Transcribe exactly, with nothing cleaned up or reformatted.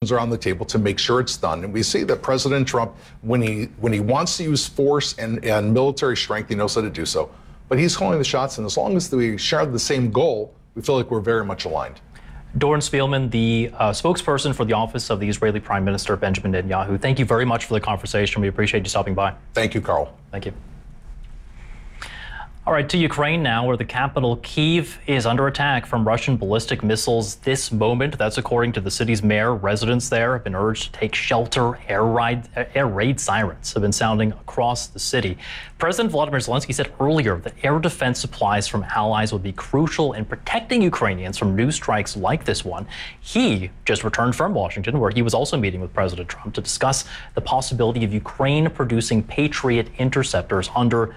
options are on the table to make sure it's done. And we see that President Trump, when he when he wants to use force and, and military strength, he knows how to do so. But he's calling the shots, and as long as we share the same goal, we feel like we're very much aligned. Doron Spielman, the uh, spokesperson for the office of the Israeli Prime Minister Benjamin Netanyahu, thank you very much for the conversation. We appreciate you stopping by. Thank you, Carl. Thank you. All right, to Ukraine now, where the capital, Kyiv, is under attack from Russian ballistic missiles this moment. That's according to the city's mayor. Residents there have been urged to take shelter. Air, ride, air raid sirens have been sounding across the city. President Volodymyr Zelensky said earlier that air defense supplies from allies would be crucial in protecting Ukrainians from new strikes like this one. He just returned from Washington, where he was also meeting with President Trump to discuss the possibility of Ukraine producing Patriot interceptors under